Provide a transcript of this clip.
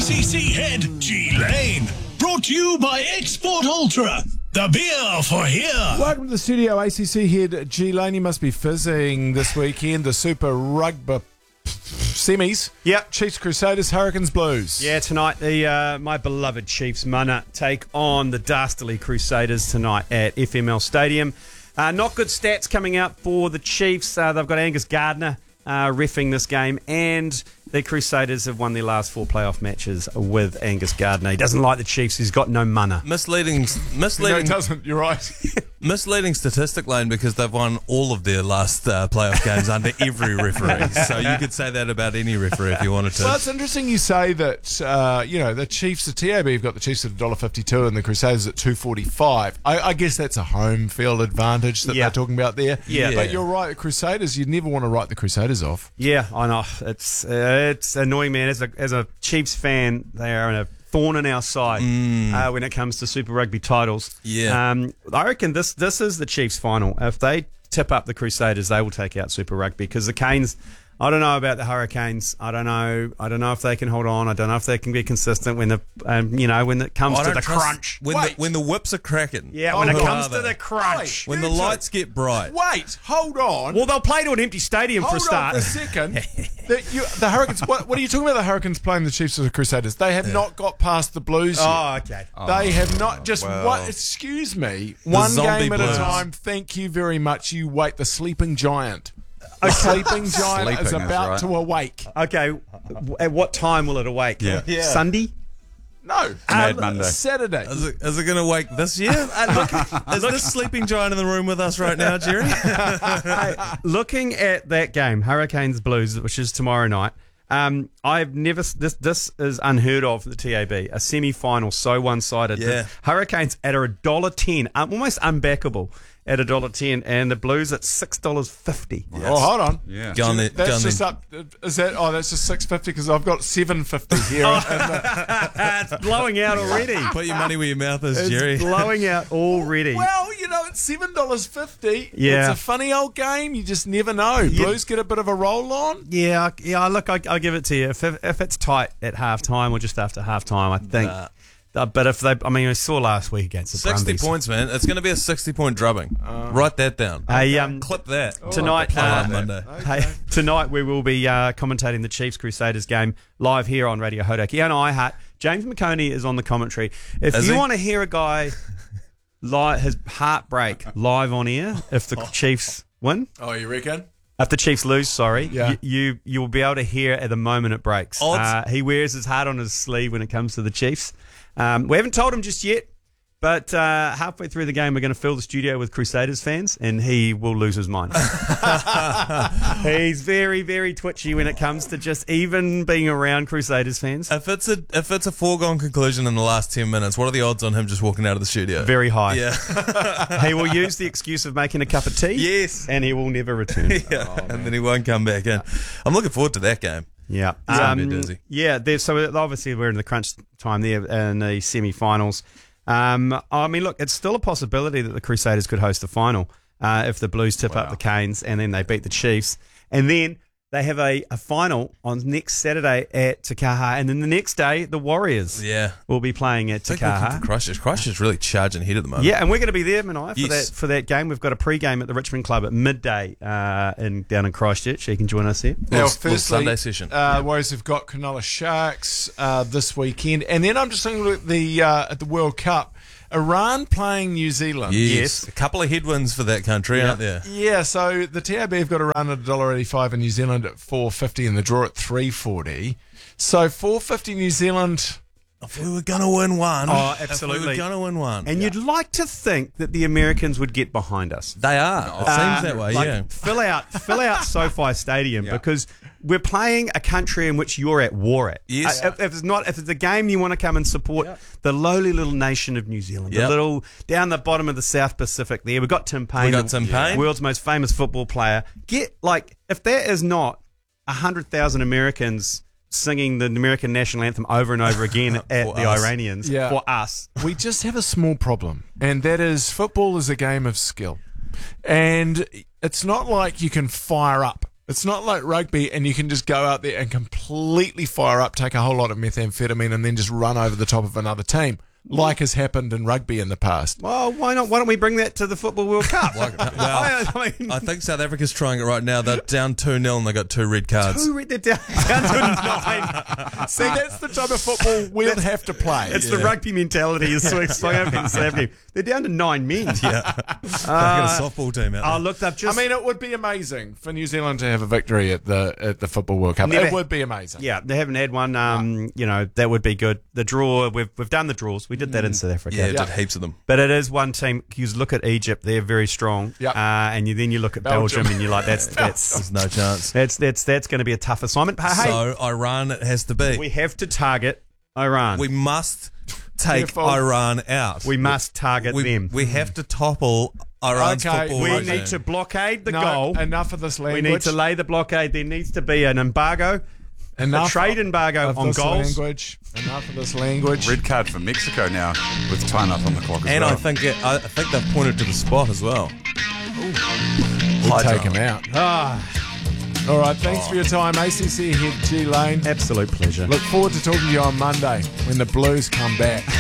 ACC head G Lane. Brought to you by Export Ultra. The beer for here. Welcome to the studio, ACC head G Lane. You must be fizzing this weekend. The Super Rugby semis. Yep. Chiefs Crusaders, Hurricanes Blues. Yeah, tonight the my beloved Chiefs Mana take on the Dastardly Crusaders tonight at FML Stadium. Not good stats coming out for the Chiefs. They've got Angus Gardner reffing this game, and the Crusaders have won their last 4 playoff matches with Angus Gardner. He doesn't like the Chiefs. He's got no mana. No, he doesn't. You're right. Misleading statistic, Lane, because they've won all of their last playoff games under every referee. So you could say that about any referee if you wanted to. Well, it's interesting you say that, the Chiefs, the TAB have got the Chiefs at $1.52 and the Crusaders at $2.45. I guess that's a home field advantage that they're talking about there. Yeah. But you're right, the Crusaders, you'd never want to write the Crusaders off. Yeah, I know. It's annoying, man. As a Chiefs fan, they are a thorn in our side when it comes to Super Rugby titles. Yeah. I reckon this is the Chiefs' final. If they tip up the Crusaders, they will take out Super Rugby, because the Canes, I don't know about the Hurricanes. I don't know if they can hold on. I don't know if they can be consistent when when it comes to the crunch. When the whips are cracking. Yeah, when it comes to the crunch. When the lights get bright. Wait, hold on. Well, they'll play to an empty stadium for a start. Hold on for a second. The Hurricanes, what are you talking about, the Hurricanes playing the Chiefs or the Crusaders? They have not got past the Blues yet. Oh, okay. They have not excuse me, one game at Blues. a time. Thank you very much. You wait, the sleeping giant. The sleeping giant is about to awake. Okay, at what time will it awake? Yeah. Sunday? No, Monday. Saturday. Is it going to wake this year? Is this sleeping giant in the room with us right now, Jerry? Looking at that game, Hurricanes Blues, which is tomorrow night, I've never. This is unheard of for the TAB. A semi-final so one-sided. Yeah. The Hurricanes at $1.10, almost unbackable at $1.10, and the Blues at $6.50. Yes. Oh, hold on. Yeah. That's just up. Is that? Oh, that's just $6.50 because I've got $7.50 here. It's blowing out already. Put your money where your mouth is, It's Jerry. blowing out already. Well, it's $7.50. Yeah. It's a funny old game. You just never know. Blues get a bit of a roll on. Yeah. Look, I'll give it to you. If it's tight at halftime or just after halftime, I think. But if we saw last week against the 60 Brumbies. points, man. It's going to be a 60-point drubbing. Write that down. Clip that. Tonight, on Monday. Tonight we will be commentating the Chiefs Crusaders game live here on Radio Hodaki and iHeart. James McConey is on the commentary. If you want to hear a guy his heart break live on air, if the Chiefs win, Oh, you reckon? if the Chiefs lose, sorry, Yeah. you will be able to hear at the moment it breaks. Odds. He wears his heart on his sleeve when it comes to the Chiefs. We haven't told him just yet, but halfway through the game, we're going to fill the studio with Crusaders fans, and he will lose his mind. He's very, very twitchy when it comes to just even being around Crusaders fans. If it's a foregone conclusion in the last 10 minutes, what are the odds on him just walking out of the studio? Very high. Yeah. He will use the excuse of making a cup of tea. Yes. And he will never return. Yeah. And then he won't come back in. I'm looking forward to that game. Yeah. It's gonna be dizzy. Yeah, so obviously we're in the crunch time there in the semi-finals. Look, it's still a possibility that the Crusaders could host the final if the Blues tip up the Canes and then they beat the Chiefs. And then they have a final on next Saturday at Takaha, and then the next day the Warriors will be playing at Takaha. Christchurch really charging ahead at the moment. Yeah, and we're going to be there, Manai, Yes. for that game. We've got a pre-game at the Richmond Club at midday down in Christchurch. So you can join us there. Now, Little Sunday session. Warriors have got Cronulla Sharks this weekend, and then I'm just looking at the World Cup. Iran playing New Zealand. Yes. A couple of headwinds for that country, aren't there? Yeah, so the TAB have got Iran at $1.85 and New Zealand at $4.50 and the draw at $3.40. So $4.50 New Zealand. If we were going to win one. Oh, absolutely. If we were going to win one. And you'd like to think that the Americans would get behind us. They are. It seems that way, yeah. Fill out SoFi Stadium because we're playing a country in which you're at war at. Yes. If it's a game you want to come and support the lowly little nation of New Zealand, the little down the bottom of the South Pacific there. We've got Tim Payne, the world's most famous football player. If there is not 100,000 Americans singing the American national anthem over and over again at the Iranians for us. We just have a small problem, and that is football is a game of skill. And it's not like you can fire up It's not like rugby, and you can just go out there and completely fire up, take a whole lot of methamphetamine, and then just run over the top of another team, like has happened in rugby in the past. Well, why not? Why don't we bring that to the Football World Cup? I think South Africa's trying it right now. They're down 2-0 and they got 2 red cards. They're down to 9. See, that's the type of football we'll have to play. It's the rugby mentality is swinging in South Africa. They're down to 9 men. Yeah. They've got a softball team out there. Oh, look, they've just... I mean, it would be amazing for New Zealand to have a victory at the Football World Cup. Never- It would be amazing. Yeah, they haven't had one. That would be good. The draw, we've done the draws. We did that in South Africa. Yeah, did heaps of them. But it is one team. You look at Egypt; they're very strong. Yep. And then you look at Belgium, and you're like, that's There's no chance. that's going to be a tough assignment. But hey, So Iran it has to be. we have to target Iran. We must take Careful. Iran out. We must target them. We have to topple Iran's Okay, football We regime. need to blockade the No, goal. enough of this We language. need to lay the blockade. There needs to be an embargo, enough a trade embargo of on this goals. language. Enough of this language. Red card for Mexico now with time up on the clock as And well. I think they've pointed to the spot as well. We'll take him out. Ah, All right, thanks for your time, ACC head G Lane. absolute pleasure. Look forward to talking to you on Monday when the Blues come back.